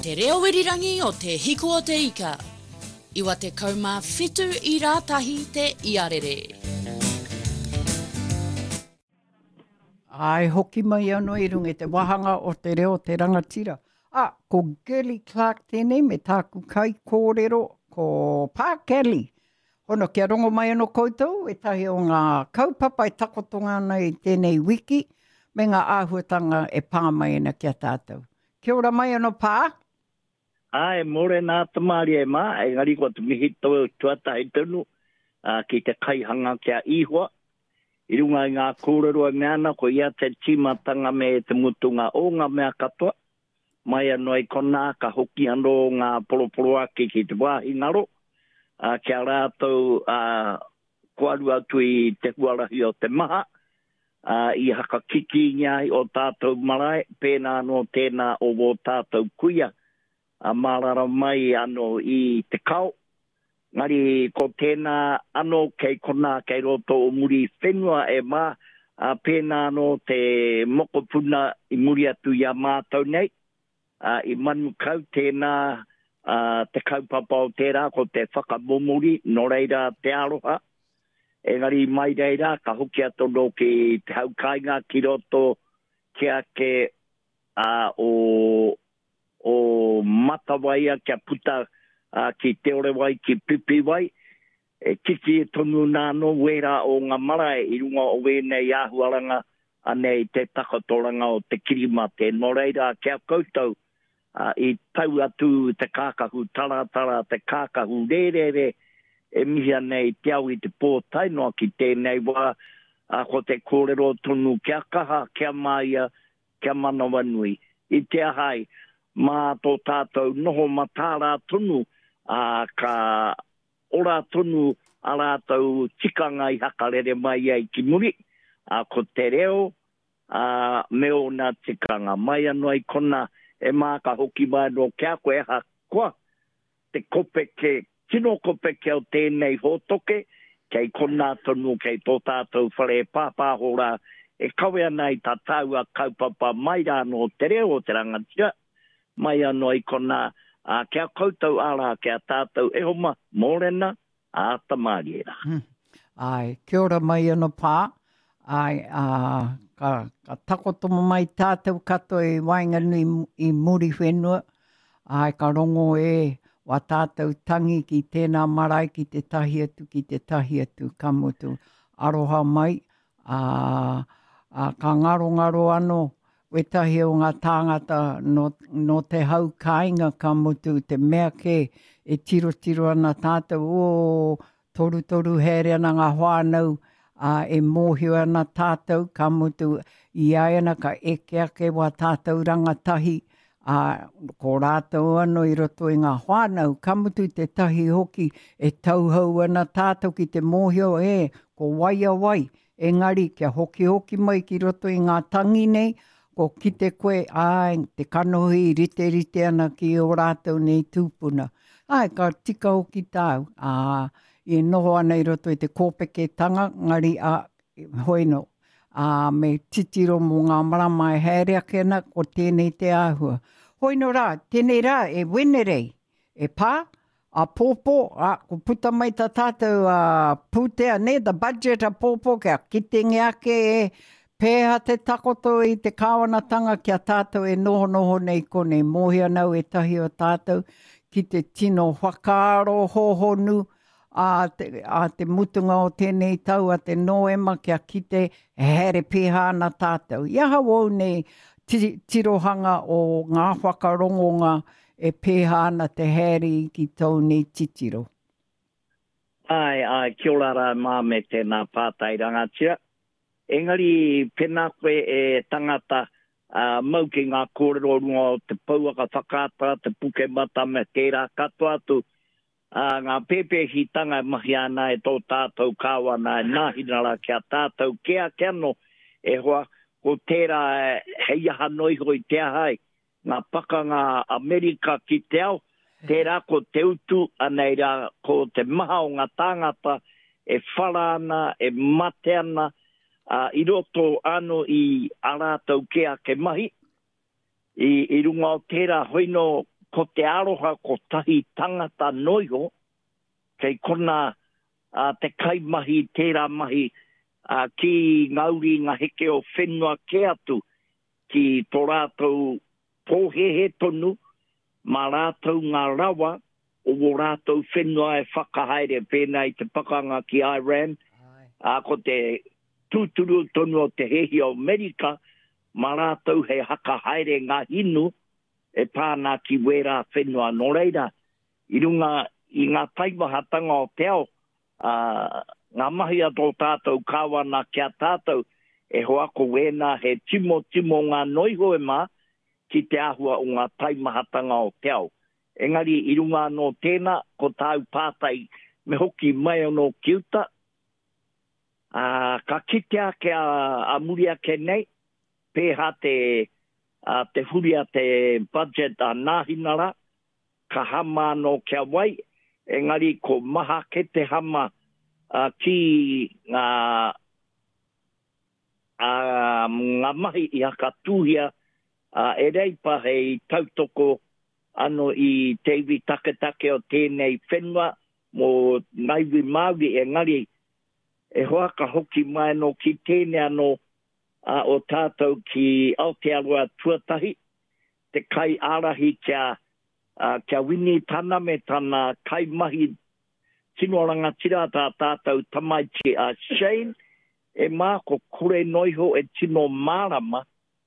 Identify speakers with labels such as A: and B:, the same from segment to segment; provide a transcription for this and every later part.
A: Te reo wirirangi o te hiku o te ika. Iwa te kauma whitu I rātahi te iarere.
B: Ai, hoki mai anō I runga te wahanga o te reo te rangatira. Ko Gilly Clark tēnei me tāku kai kōrero ko Pā Kelly. Hono kia rongo mai anō koutou, e tahi o ngā kaupapa e takotonga nei tēnei wiki, me ngā āhuatanga e pā mai ana kia tātou. Kia ora mai anō Pā?
C: Ai, more nā tamari e mā, e ngari ko te mihi tau tuata e tunu, ki te kaihanga kia ihua. I runga I ngā kōrero e meana, ko ia te tīmatanga me te mutunga o ngā mea katoa. Mai anō I kona, ka hoki anō ngā poroporo ake ki te wāhi ngaro. Kia rātou, kuaru atu I te huarahi o te maha. I haka kiki ngai o tātou marae, pēnā no tēnā o wō tātou kuia. Marara mai ano I te kao. Ngari ko tēnā ano kei kona kei roto o muri whenua e mā, pēnā no te mokopuna I muri atu ia mātou nei. I manu kau tēnā te kaupapa o tērā ko te whakamomori, no reira te aroha. Engari mai reira, ka hoki atono ki te haukainga ki roto kia ke o matawaia kia puta ki te ore wai, ki pipi wai. Kiki e tonu nāno wera o ngā marae I runga o wēnei āhuaranga anei te takatoranga o te kirimate. No reira kia koutou I tau atu te kākahu taratara, te kākahu rērere, e mihia nei te au I te pōtai noa ki tēnei wā, ko te kōrero tonu kia kaha, kia maia, kia manawa nui. I te ahai, mā tō tātou noho matāra tonu, ka ora tonu a rātou tikanga I hakarere mai ai ki muri, ko te reo, me o nā tikanga. Mai anō I kona, e mā ka hoki mai no kia koe ha koa, te kopeke, tino kopeke o tēnei hotoke, kei kona tonu kei tō tātou whare pāpāhora, e kawe ana I tātau a kaupapa mai rā no te reo o te rangatira, mai anō I kona, kia koutou ara kia tātou e homa, mōrena, a tamari era.
B: Ai, kia ora mai anō Pā. Ai, ka takotomo mai tātou kato e wainganu I muri whenua. Ai, ka rongo e wa tātou tangi ki tēnā marae ki te tahi atu ka mutu. Aroha mai, ka ngaro anō, wetahi o ngā tāngata no te hau kāinga ka mutu, te mea ke e tiro ana tātou, toru here ana ngā whānau, e mōhio ana tātou, ka mutu I aena ka eke ake wa tātou rangatahi, ko rātou anō I roto I ngā whānau, ka mutu te tahi hoki e tauhau ana tātou ki te mōhio ko waia wai, engari kia hoki mai ki roto I ngā tangi nei, ko ki te koe, te kanohi rite ana ki o rātou nei tūpuna. Ka tika hoki tāu, I noho ana I roto I te kōpeke tanga, ngari hoino, me titiro mō ngā marama e haere ake ana, ko tēnei te āhua. Hoino rā, tēnei rā, e wenerei, e pā, pōpō, ko puta mai tā tātou pūtea, ne, the budget pōpō, kia kitenge ake pēha te takoto I te kāwanatanga kia tātou e noho nei kone, mōhia nau e tahi o tātou, ki te tino whakaaro hohonu, te mutunga o tēnei tau a te noema kia kite here pēha ana tātou. Iaha wau nei tirohanga o ngā whakarongonga e pēha ana te here ki tau nei titiro.
C: Ai, kia ora rā mā me tēnā pātai rangatira. Engari, pēnā koe e tangata mau ki ngā kōrero runga o te pauaka whakātara, te puke mata me tērā katoa atu. Ngā pēpēhitanga mahi ana e tō tātou kāwana e nāhinara kia tātou kia no e hoa ko tērā hei aha noiho I te ahai. Ngā pakanga Amerika ki te au, tērā ko te utu anei rā ko te maha o ngā tāngata e whara ana, e mate ana, I roto ano I arātou kia ke mahi. I runga o tērā hoino ko te aroha ko tahi tangata noiho, kei kona te kaimahi, tērā mahi, ki ngauri ngā heke o whenua ke atu, ki tō rātou pōhehe tonu, mā rātou ngā rawa, o wō rātou whenua e whakahaere pēnei te pakanga ki Iran, ko te tūturu tonu o te hehi o Amerika, mā rātou he hakahaere ngā hinu, e pāna ki wera whenua. Nō reira, i runga i ngā taimahatanga o te ao, ngā mahi a tō tātou kāwana kia tātou, e hoako wēnā he timo ngā noiho e mā, ki te ahua o ngā taimahatanga o te ao. Engari, i runga no tēnā, ko tāu pātai me hoki mai no kiuta, ka kitea ke a muria ke nei, pēha te huria te budget a nāhinara, ka hama no kia wai, engari ko maha ke te hama ki ngā mahi i haka tūhia, e reipa hei tautoko ano i teiwi take o tēnei whenua, mō ngaiwi Māori engari, e hoaka hoki mai no ki tēnei ano o tātou ki Aotearoa tuatahi, te kai arahi kia wini tana me tana kai mahi tinoaranga tira tā tātou tamaiti a Shane, e mā ko kore noiho e tino mārama,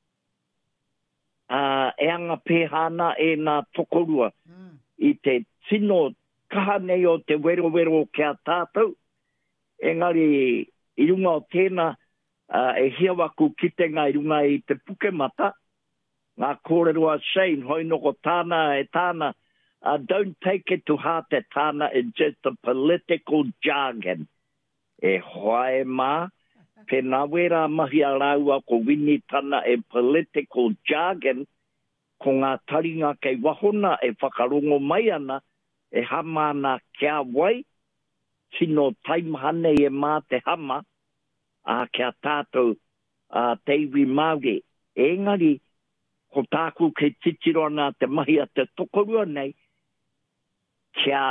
C: e anga pēhana e nā tokorua, i te tino kaha nei o te wero kia tātou, engari i runga o tēnā, e hiawaku kitenga i runga i te pukemata, ngā kōreroa Shane, hoi noko tāna e tāna, don't take it to heart e tāna in just a political jargon. E hoae mā, pēnā wera mahi a rāua ko wini tana e political jargon, ko ngā taringa kei wahona e whakarongo mai ana, e hama ana kia wai, tino taimahane e mā te hama, kia tātou teiwi Māori. Engari, ko tāku ke titiro ana te mahi a te tokorua nei, kia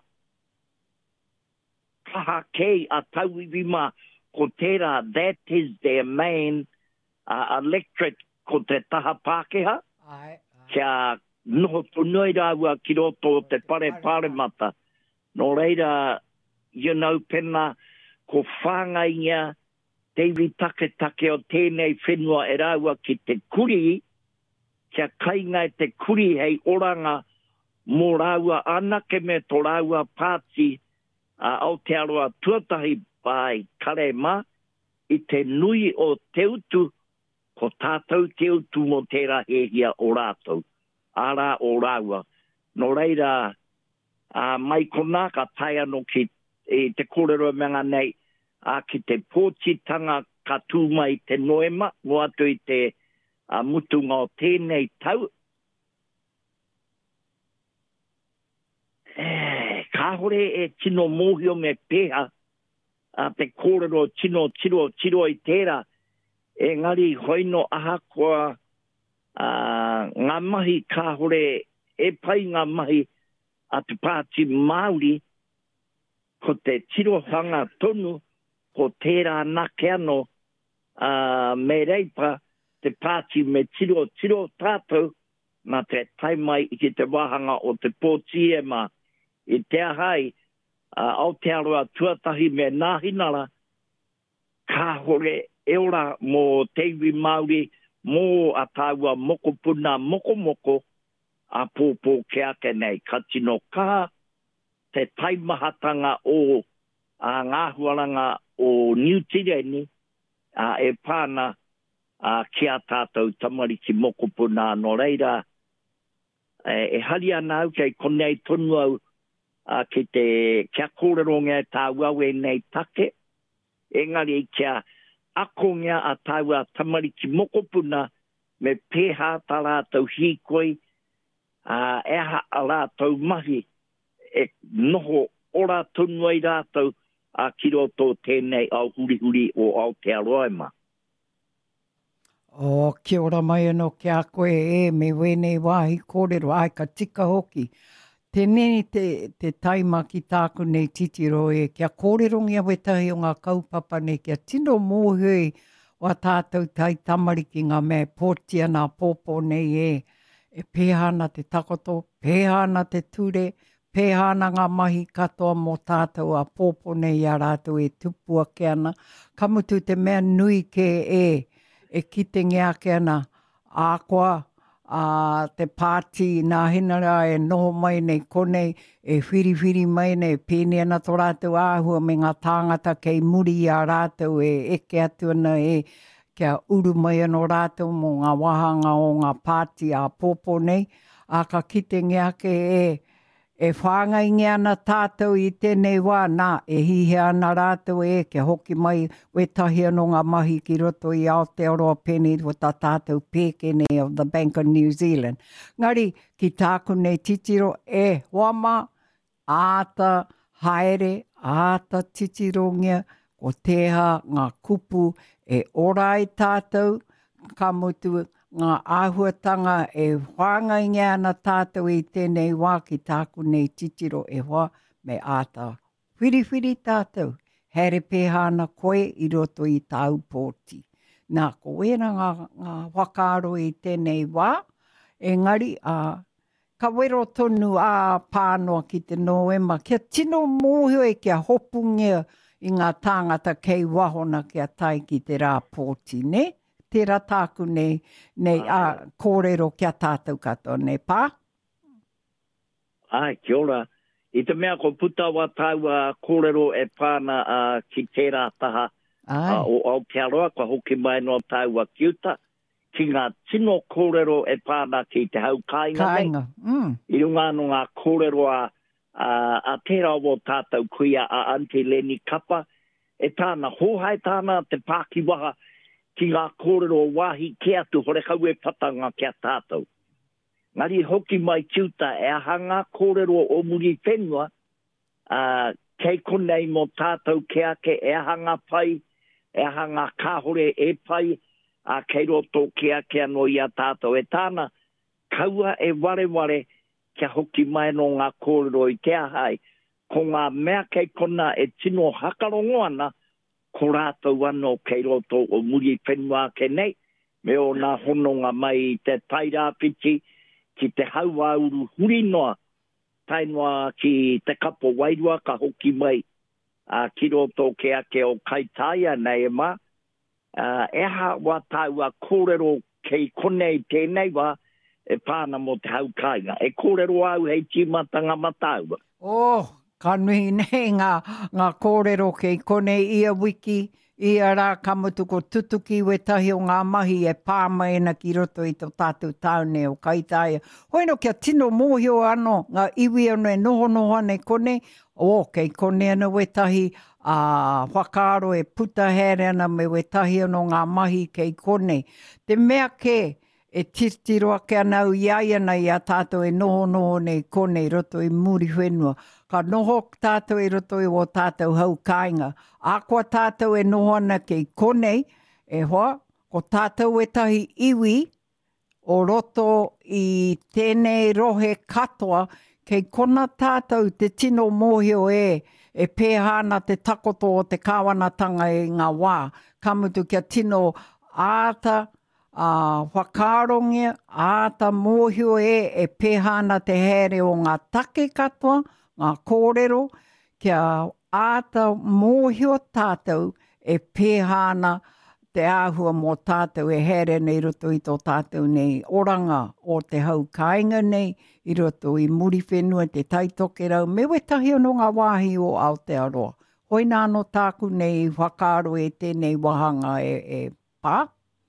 C: kaha kei a tauiwi mā, ko tērā, that is their main electorate ko te taha Pākehā. Kia noho tunui rāua ki roto te pare mata. Nō reira, pena ko whāngainga teiwi take o tēnei whenua e rāua ki te kuri, kia kainga te kuri hei oranga mō rāua anake me tō rāua pāti Aotearoa tuatahi pai kare mā, i te nui o te utu, ko tātou te utu mo tērā hehia o rātou, ara o rāua. Nō reira, mai kona ka tai anō ki te kōrero menga nei, ki te pōtitanga ka tūmai te noema, no atu i te mutunga o tēnei tau. Ka hore e tino mōhio me pēha, te kōrero tiro i tērā, engari hoino aha koa ngā mahi ka hore e pai ngā mahi atu pāti Māori, ko te tirohanga tonu, ko tērā nake ano, me reipa te pāti me tiro tātou, nā te taimai i ki te wahanga o te pōtiema, i te ahai, Aotearoa tuatahi me nāhinara, ka hore eora mō teiwi Māori, mō a tāua mokopuna moko, a pōpō ke ake nei. Ka tino kaha, te taimahatanga o ngā huaranga o New Tireni, e pāna kia tātou tamariki mokopuna no reira. E hari ana au kei konei tonu au, ki te kia kōreronga tā wawe nei take, engari kia akonga a tāua tamariki mokopuna me pēha tā rātou hīkoi, eha a rātou mahi, e noho ora tonu ai rātou ki roto tēnei au huri o Aotearoa ma.
B: O, kia ora mai anō ki a koe me wēnei wāhi kōrero ai ka tika hoki. Tēnei te taima ki tāku nei titiro kia kōrero ngia wetahi o ngā kaupapa nei kia tino mōhui wa tātou tai tamariki ngā mea pōtia nā pōpō nei e pēhana te takoto, pēhana te ture, pēhana ngā mahi katoa mō tātou a pōpō nei a rātou e tupua ke ana. Kamutu te mea nui ke e kite ngea ke ana ākoa, te pāti nā hinara e noho mai nei konei, e whiriwhiri mai nei pēne ana tō rātou āhua me ngā tāngata kei muri a rātou e eke atu ana kia uru mai anō rātou mō ngā wahanga o ngā pāti a pōpō nei, a ka kite ngea ke e whāngai ngea ana tātou i tēnei wā, nā, e hihe ana rātou kia hoki mai wetahi anō ngā mahi ki roto i Aotearoa Penny o tā tātou pēkene of the Bank of New Zealand. Ngari, ki tāku nei titiro wama, āta haere, āta titirongia, ko teha ngā kupu orai tātou, ka mutu ngā āhuatanga whāngai ngā ana tātou i tēnei wā ki tāku nei titiro wā me āta. Whiriwhiri tātou, here pēhana koe i roto i tāu pōti. Nā, ko wera ngā whakaaro i tēnei wā, engari, ka wero tonu pānoa ki te Noema, kia tino mōhio kia hopungia i ngā tāngata kei wahona kia tai ki te rā pōti, ne? Tērā tāku nei kōrero kia tātou katoa, ne pā?
C: Ai, kia ora. I te mea ko puta wa tau kōrero pāna ki tērā taha o Aotearoa, ko hoki mai no tau kiuta, ki ngā tino kōrero pāna ki te hau kāinga nei. I runga no ngā kōrero a tērā o tātou kuia a Auntie Leni Kapa, tāna hohai tāna te pāki waha ki ngā kōrero wāhi ke atu hore kau patanga kia tātou. Ngari hoki mai kiuta aha ngā kōrero o muri whenua, kei konei mo tātou ke ake aha ngā pai, aha ngā kāhore pai, kei roto ke ake anō ia tātou. Tāna kaua ware kia hoki mai no ngā kōrero i te ahai, ko ngā mea kei kona tino hakarongo ana, ko rātou anō kei roto o muri whenua ke nei, me o nā hononga mai te tairāpiti, ki te hauauru huri noa, tainoa ki te kapo wairua ka hoki mai, ki roto ke ake o kaitaia nei ma, eha wa tāua kōrero kei konei tēnei wa, pāna mo te hau kāinga. E kōrero au hei tīmatanga mataua.
B: Ka nui nei ngā kōrero kei konei ia wiki, ia rā kamutu ko tutuki wetahi o ngā mahi pāmaina ki roto i tō tātou taune o Kaitaia. Hoino kia tino mōhio anō, ngā iwi anō noho ane konei, kei konei ana wetahi whakaaro puta here ana me wetahi anō ngā mahi kei konei. Te mea ke, titiroa ke anau iaia nei a tātou noho nei konei roto i muri whenua. Ka noho tātou roto i o tātou hau kāinga. Ākua tātou noho ana kei konei, hoa, ko tātou tahi iwi o roto i tēnei rohe katoa, kei kona tātou te tino mōhio pēhana te takoto o te kāwanatanga i ngā wā. Kamutu kia tino āta, whakarongia, āta mōhio pēhana te here o ngā take katoa, ngā kōrero, kia āta mōhio tātou pēhana te āhua mō tātou here nei roto i tō tātou nei oranga o te hau kāinga nei, i roto i muri whenua te taitoke rau, me wetahi anō ngā wāhi o Aotearoa. Hoi nā no tāku nei whakaaro tēnei wahanga pā?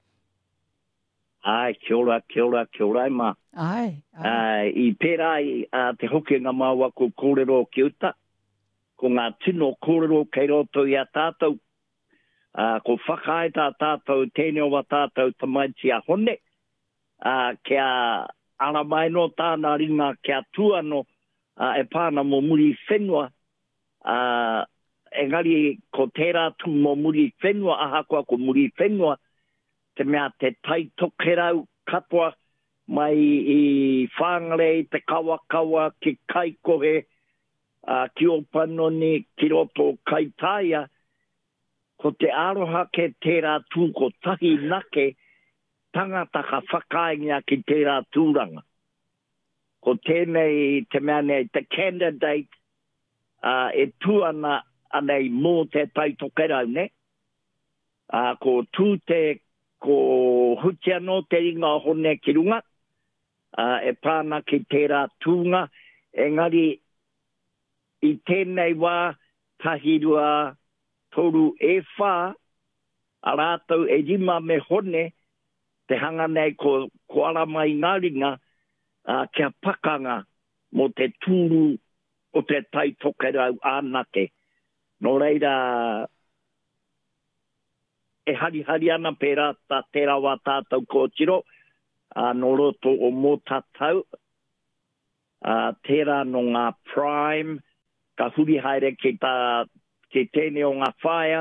C: Ai, kia ora ma.
B: Ai.
C: I pērā te hokenga māua ko kōrero ki uta, ko ngā tino kōrero kei roto i a tātou, ko whakaeta tātou, tēnei wa tātou tamaiti a hone, kia ara mai no tāna ringa kia tuano pāna mo muri whenua, engari ko tērā tu mo muri whenua, ahakoa ko muri whenua, te mea te tai tokerau katoa mai i whangare te kawakawa ki kaikohe ki o panoni ki roto kaitaia ko te aroha ke tērā tū ko tahi nake tangata ka whakaingia ki tērā tūranga. Ko tēnei te mea nei te candidate e tuana anei mō te tai tokerau ne. Ko tū te ko hutia no te ringa hone ki runga. E pāna ki tērā tūnga. Engari i tēnei wā tahirua toru e whā a rātou e rima me hone te hanga nei ko ara mai ngā ringa kia pakanga mo te tūru o te tai tokerau ānake. Nō reira e hari ana pērā ta tērā wā tātou kōtiro no roto o mō tātou tērā no ngā prime ka huri haere ke tēne o ngā whaia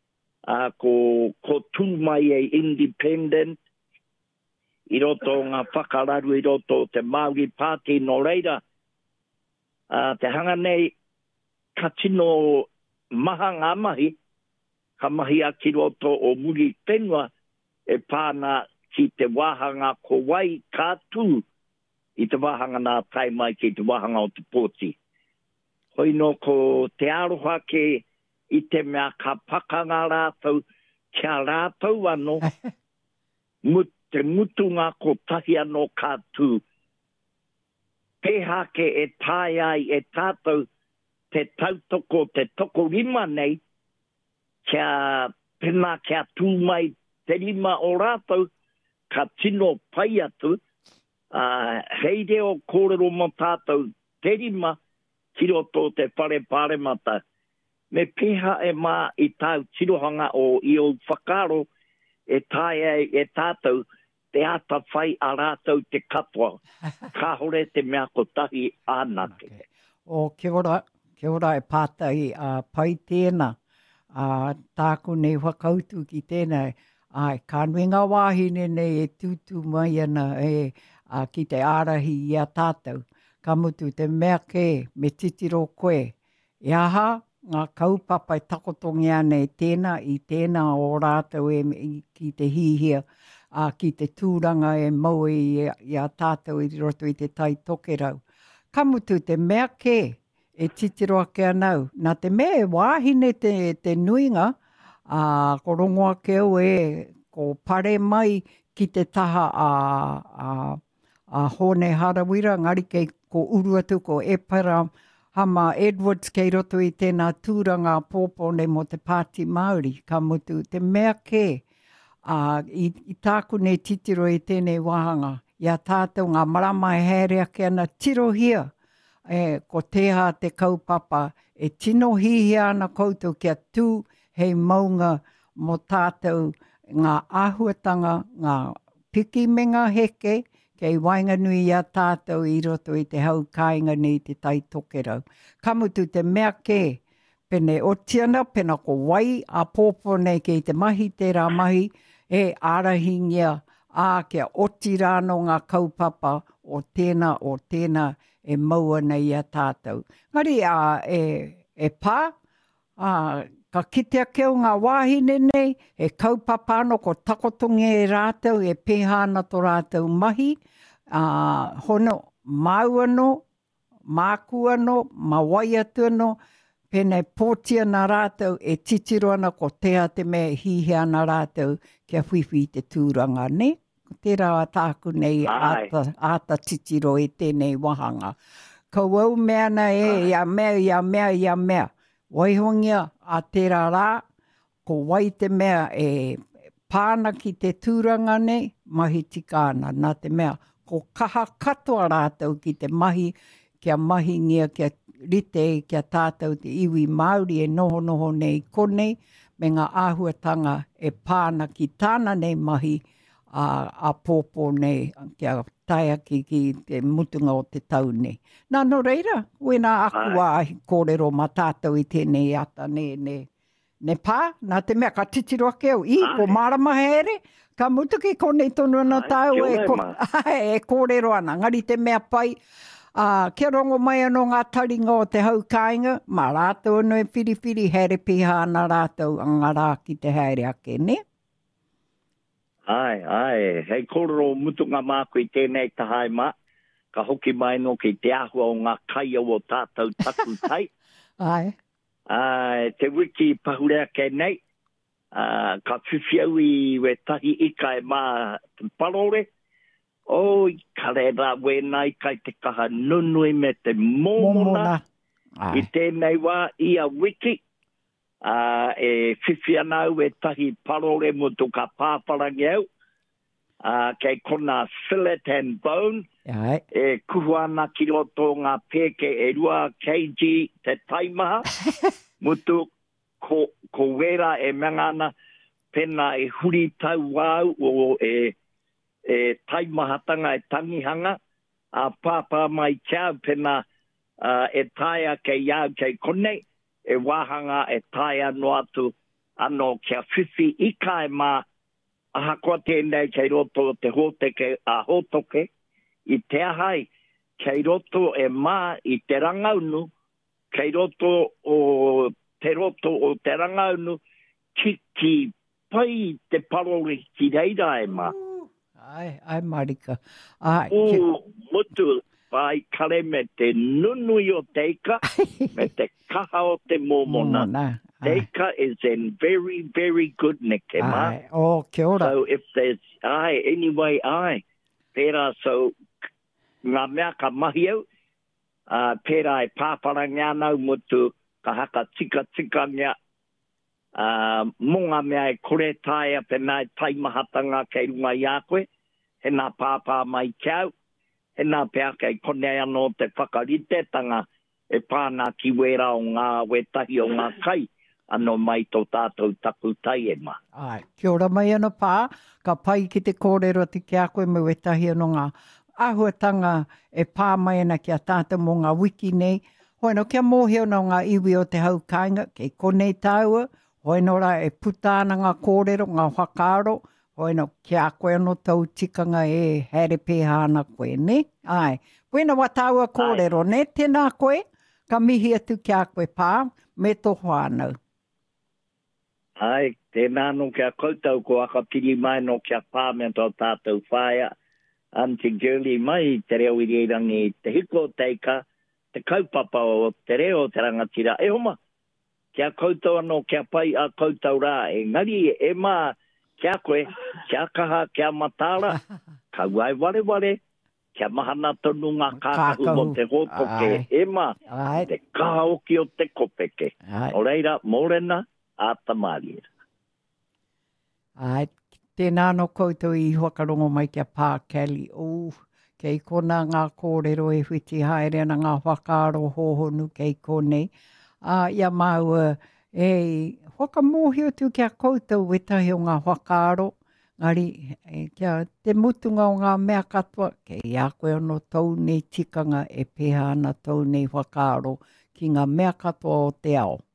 C: ko tū mai e independent i roto o ngā whakararu i roto o te Māori Party no reira te hanga nei ka tino maha ngā mahi ka mahi a ki roto o muri whenua e pāna ki te wāhanga ko wai kātū i te wāhanga nā tai mai ki te wāhanga o te pōti. Hoi no ko te aroha ke i te mea ka pakanga rātou kia rātou ano te mutunga ko tahi ano kātū. Pēha ke e tāi ai e tātou te tautoko, te toko rima nei kia pena kia tū mai te rima o rātou ka tino pai atu, hei reo kōrero mo tātou te rima, ki roto te whare pāremata. Me pēha e mā i tāu tirohanga o i o whakaro, e tāi e tātou, te ata whai a rātou te katoa. Ka hore te mea ko tahi ānake.
B: Okay. O kia ora e pātai pai tēnā, tāku nei whakautu ki tēnei, ka nuinga wāhine nei e tūtū mai ana ki te ārahi i a tātou. Ka mutu te mea ke me titiro koe. E aha, ngā kaupapa i takotongi ane tēnā i tēnā o rātou ki te hihia, ki te tūranga e mau i a tātou i roto i te tai tokerau. Ka mutu te mea ke e titiro ake anau. Nā te mea e wāhine te nuinga, ko rongoa keo ko pare mai ki te taha a hone harawira, ngari kei ko uruatu ko Epara Hama Edwards kei roto i tēnā tūranga pōpone mo te Pāti Māori, ka mutu te mea ke i tāku nei titiro i tēnei wahanga, i a tātou ngā marama e herea ke ana tirohia, ko teha te kaupapa, e tino hihi ana koutou kia tū hei maunga mo tātou ngā āhuatanga, ngā pikimenga heke, kei wainganui a tātou i roto i te hau kāinga ni te tai tokerau. Ka mutu te mea ke, pene o tiana, pena ko wai a pōpō nei kei te mahi, tērā mahi, e ārahingia, kia oti rāno ngā kaupapa o tēnā e maua nei a tātou. Ngari e pā, ka kitea keo ngā wāhine nei, e kaupapa no ko takotongi e rātou, e pēhana to rātou mahi, hono mau ano, māku ano, mawai atu ano, pēnei pōtia nā rātou, e titiro ana ko tea te mea hihi ana rātou, kia whiwhi te tūranga ne. Tērā tāku nei āta titiro e tēnei wahanga. Ka wau mea na ia mea. Waihongia a tērā rā, ko wai te mea e pāna ki te tūranga nei, mahi tika ana. Nā te mea, ko kaha katoa rātou ki te mahi, kia mahi ngia, kia rite, kia tātou te iwi Māori e noho nei konei, me ngā āhuatanga e pāna ki tāna nei mahi, a pōpō nei, kia taia ki te mutunga o te tau nei. Nā no reira, wena akua ahi kōrero ma tātou i tēnei ata ne pā, nā te mea ka titiro ake au, ko marama here, Ka mutu ki konei tonu ana tau
C: kia ora,
B: e kōrero ana. Ngari te mea pai, kia rongo mai anō ngā taringa o te haukainga, mā rātou anu e whiriwhiri here piha ana rātou anga rā ki te haere ake, ne?
C: Ai, hei kōrero mutu ngā māku i tēnei tahai mā, ka hoki mai no ki te ahua o ngā kai o tātou taku tai.
B: Ai.
C: Te wiki pahurea ke nei, ka whiwhiau i we tahi ika e mā te parore, oi, ka rera wēnai kai te kaha nunui me te momona. I tēnei wā ia wiki, e whiwhianau e tahi parore mutu ka pāparangi au, kei kona fillet and bone, e kuhuana ki roto ngā pēke e 2 kg te taimaha, mutu ko wera e mangana pena e huri tau wau o e taimahatanga e tangihanga, a pāpā mai kia pena e taia kei iau kei kone, e wāhanga e taia no atu anō kia whiwhi ika e mā, aha koa tēnei kei roto te hōteke a hōtoke, i te ahai, kei roto e mā i te rangaunu, kei roto o te rangaunu, ki pai te parori ki reira e mā.
B: Ai marika.
C: Mutu, pai kare me te nunui o teika, me te kaha o te momona. Teika is in very, very good nick, e mā.
B: Kia ora.
C: So if there's, anyway, pērā, so ngā mea ka mahi au, pērā e pāparangi anau mutu, ka haka tika mea, monga mea e kore taia pena e taimahatanga kei runga i a koe, he nā pāpā mai kiau, he nā pēa kei konei anō te whakaritetanga e pāna ki wera o ngā wetahi o ngā kai, anō mai tō tātou taku tai e mā.
B: Kia ora mai ana pā, ka pai ki te kōrero te kia koe me wetahi anō ngā ahuatanga e pā mai ana kia tātou mō ngā wiki nei, hoi no kia mōhio no ngā iwi o te haukainga, kei konei tāua, hoi no ra e putāna ngā kōrero, ngā whakaaro, hoi no kia koe anō tau tikanga e here pēha ana koe, ne? Wena wa tāua kōrero, ne? Tēnā koe, ka mihi atu kia koe pā, me toho anau.
C: Tēnā no kia koutou ko aka piri mai no kia pā me tō tātou whaia, anti girly mai te reo i reirangi te hiko teika, te kaupapa o te reo te rangatira. E homa, kia koutou anō kia pai a koutou rā, e ngari e mā kia koe, kia kaha, kia matāra, kau ai ware, kia mahana tonu ngā kākahu mo te hōtoke, e mā, te kahaoki o te kopeke. O reira, mōrena, a tamariera.
B: Tēnā no koutou i huakarongo mai kia pākeli. Kei kona ngā kōrero e whiti haere ana ngā whakaaro hōhonu kei konei. Ia maua e whakamohio tu kia koutou wetahi o ngā whakaaro. Ngari, kia te mutunga o ngā mea katoa, kei a koe anō tau nei tikanga e peha ana tau nei whakaaro ki ngā mea katoa o te ao.